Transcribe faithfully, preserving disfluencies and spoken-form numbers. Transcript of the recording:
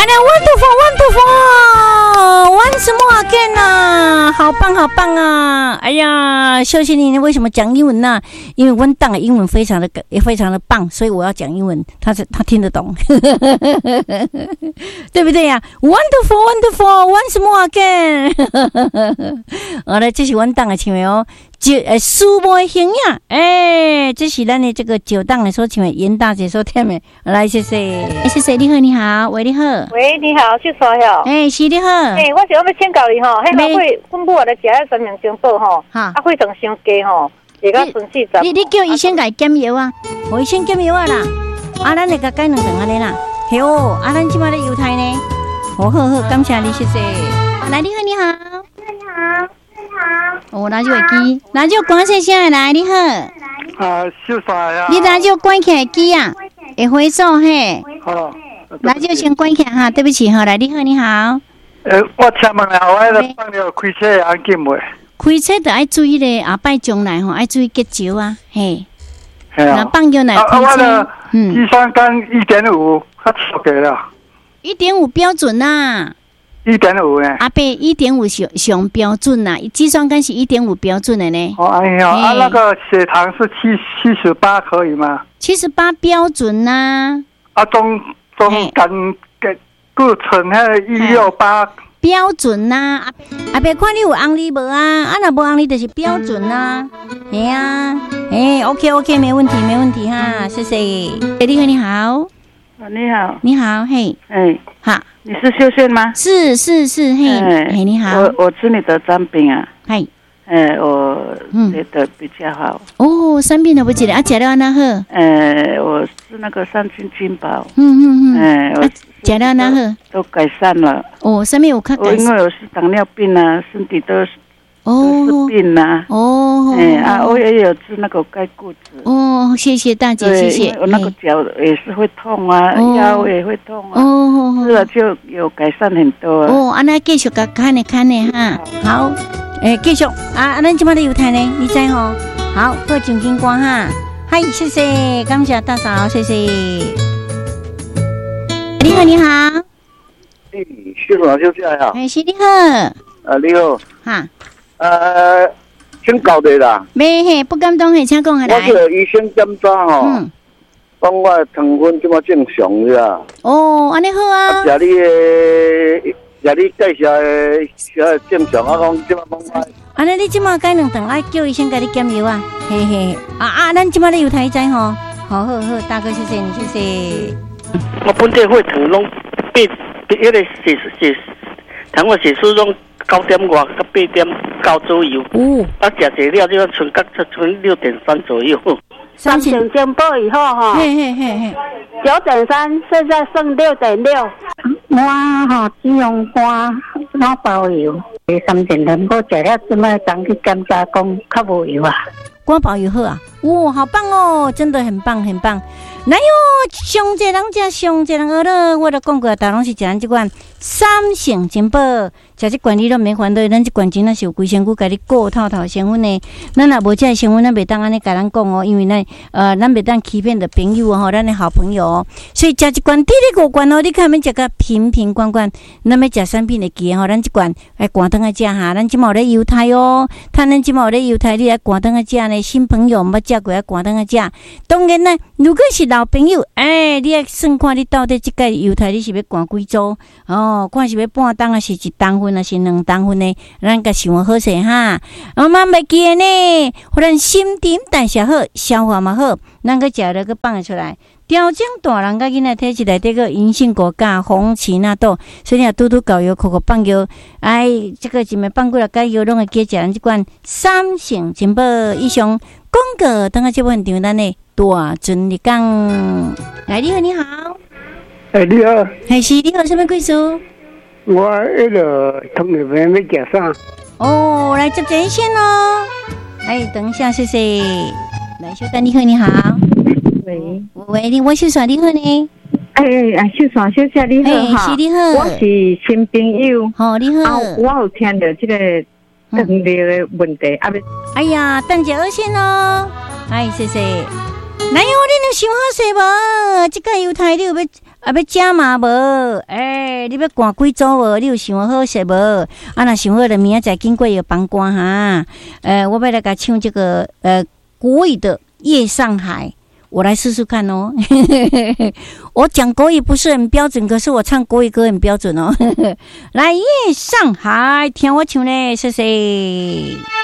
来 ，wonderful，wonderful，once more again 啊，好棒，好棒啊！哎呀，秀心你为什么讲英文呢、啊？因为温档的英文非常的也非常的棒，所以我要讲英文，他是他听得懂，对不对呀、啊、？Wonderful，wonderful，once more again 好了，这是温档的唱的哦。九呃，书梅形呀，哎，这是咱的这个九档的所唱的，严大姐所听的，来谢谢，谢谢，你好，你好，喂，你好， 喂，你好，去啥呀？ 哎，是你好， 哎，我想要请教你吼，迄个会分布我的食迄三明精宝吼，啊，会长伤低吼，而家顺四十。 你你叫医生来减药啊，我医生减药啊啦，啊，咱来个改两顿安尼啦，嘿哦，啊，咱即马咧犹太呢，好好好，感谢你，谢谢，来，你好，你好， 你好。 哦，radio会机，radio关细声来，你好。 啊，秀啥呀？ 你radio关起来机啊，会回送嘿。 好。 radio先关起来哈，对不起哈，来，你好，你好。 呃，我请问下，我迄个放了开车安检未？ 开车就爱注意咧，后摆将来吼爱注意结石啊，嘿。 系啊。 那放药来开车， 嗯。计算杆一点五，较超过了。 一点五标准呐。 一点五呢？ 阿伯，一点五上上标准呐，计算杆是一点五标准的呢。 哦，哎呀，啊，那个血糖是七七十八可以吗？ 七十八标准呐。 啊，中中肝嘅固醇迄一六八标准呐。阿阿伯，看你有红利无啊？啊，若无红利就是标准呐。哎呀，哎 ，OK OK， 没问题没问题哈，谢谢。哎，你好你好。 你好， 你好，嘿， 哎， 好。 你是秀炫吗？ 是是是，嘿，哎、嘿，你好， 我我吃你的产品啊， 嗨， 哎，我觉得比较好。 嗯、哦，产品都不记得啊，吃了哪好？ 哎，我是那个三金金宝， 嗯嗯嗯， 哎，我吃了哪好？ 都改善了。 哦，上面有看改善。 我因为我是糖尿病啊，身体都是。 哦， 都是病啊！ 哦， 哎啊，我也有吃那个钙固质。 哦，谢谢大姐，谢谢。 我那个脚也是会痛啊，腰也会痛啊。 哦， 吃了就有改善很多。 哦，啊，那继续个看呢看呢哈。好，诶，继续啊，啊，咱今麦的犹太呢，你知吼？好，各种金光哈。嗨，谢谢，感谢大嫂，谢谢。你好，你好。 哎，秀爽就这样呀。 哎，是你好。 啊，你好。 哈。 呃，请教你啦。 没嘿，不敢当嘿，请讲下来。 我个医生检查吼， 嗯， 讲我糖分这么正常是啊。 哦，安尼好啊。 啊，食你的，食你介绍的，小正常啊，讲这么讲我。 安尼你即马改两顿，爱叫医生给你减药啊，嘿嘿。啊啊，咱即马咧犹太知吼，好好好，大哥谢谢你，谢谢。 我本地血糖拢八，迄个血血糖我血数拢。九点外到八点九左右，哦，啊，食一了就要存到存六点三左右。 三成进步以后哈， 嘿嘿嘿嘿， 九点三，现在剩六点六。我哈只用花脑包油，三成进步食了这么当去检查讲较无油啊。 瓜包油好啊，哇，好棒哦，真的很棒很棒。哪有上济人食上济人学了，我都讲过，大拢是食咱即款三成金宝，食即罐你都免烦恼，咱即罐真正是有规身躯，甲你顾透透成分的。咱若无即个成分，咱袂当安尼甲咱讲哦，因为咱呃，咱袂当欺骗的朋友哦，咱的好朋友哦。所以食一罐，滴滴五罐哦，你看免食个瓶瓶罐罐，咱要食产品的记吼，咱即罐来赶灯来食哈，咱即毛咧犹太哦，看咱即毛咧犹太，你来赶灯来食呢，新朋友毋捌食过来赶灯来食。当然呢，如果是老朋友，哎，你要算看你到底即个犹太你是要赶几组哦？看是要半当啊，是一当分啊，是两当分呢？咱个想好势哈。我嘛袂记呢，互咱心沉代谢好，消化嘛好，咱个食了个放出来。调整大人甲囡仔体质内底个银杏果苷、红芪纳豆，所以你拄拄搞药、口口放药，哎，这个一暝放过来改药，拢会记食咱即款三成金宝以上广告。等下这部现场咱的大尊你讲，来你好，你好， 哎你好， 还是你好，什么贵数？ 我迄个糖尿病要食啥？ 哦，来接这一线哦。哎，等一下，谢谢。来，小丹你好，你好。 喂喂，你我是啥你好呢？ 哎哎，秀爽秀姐你好哈， 是你好， 我是新朋友。 好，你好。 啊，我有听到这个糖尿的问题，啊， 哎呀，等一下二线哦。哎，谢谢。哪有你能想好势无？这个犹太你有要啊，要食嘛无？诶，你要赶几组无？你有想好势无？啊，若想好了，明仔载经过有帮官哈。呃，我要来甲唱这个呃国语的《夜上海》，我来试试看哦。我讲国语不是很标准，可是我唱国语歌很标准哦。来，《夜上海》，听我唱嘞，谢谢。